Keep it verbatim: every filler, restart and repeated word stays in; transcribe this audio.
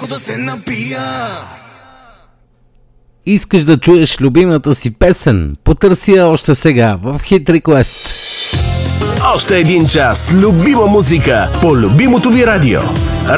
леко да се напия. Искаш да чуеш любимата си песен? Потърси я още сега в Hit Request. Още един час любима музика по любимото ви радио.